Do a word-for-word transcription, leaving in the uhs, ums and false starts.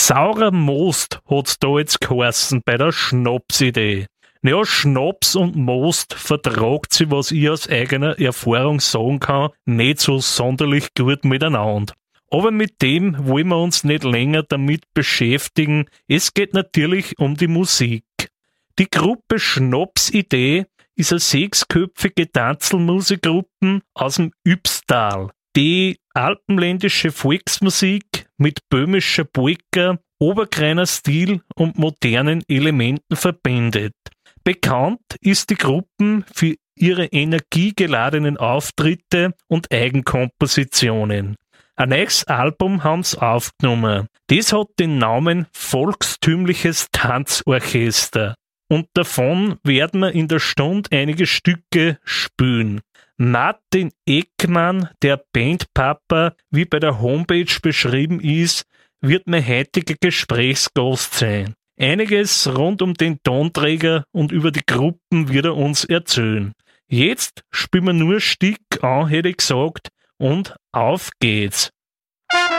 Saurer Most hat's da jetzt geheißen bei der Schnapsidee. Ja, Schnaps und Most vertragt sie, was ich aus eigener Erfahrung sagen kann, nicht so sonderlich gut miteinander. Aber mit dem wollen wir uns nicht länger damit beschäftigen. Es geht natürlich um die Musik. Die Gruppe Schnapsidee ist eine sechsköpfige Tanzelmusikgruppe aus dem Ybbstal, die alpenländische Volksmusik mit böhmischer Polka, oberkreiner Stil und modernen Elementen verbindet. Bekannt ist die Gruppe für ihre energiegeladenen Auftritte und Eigenkompositionen. Ein neues Album haben sie aufgenommen. Das hat den Namen Volkstümliches Tanzorchester. Und davon werden wir in der Stunde einige Stücke spielen. Martin Eckmann, der Bandpapa, wie bei der Homepage beschrieben ist, wird mein heutiger Gesprächsgast sein. Einiges rund um den Tonträger und über die Gruppen wird er uns erzählen. Jetzt spielen wir nur ein Stück an, hätte ich gesagt, und auf geht's.